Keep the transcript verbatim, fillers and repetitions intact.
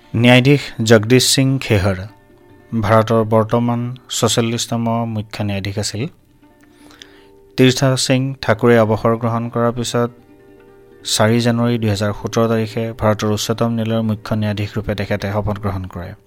ন্যায়াধীশ জগদীশ সিং খেহৰ ভাৰতৰ বৰ্তমান ছয়চল্লিছতম মুখ্য ন্যায়াধীশ আছিল। তীৰ্থ সিং ঠাকুৰে অৱসৰ গ্ৰহণ কৰাৰ পিছত চাৰি জানুৱাৰী দুহেজাৰ সোতৰ তাৰিখে ভাৰতৰ উচ্চতম ন্যায়ালয়ৰ মুখ্য ন্যায়াধীশ ৰূপে তেখেতে শপত গ্ৰহণ কৰে।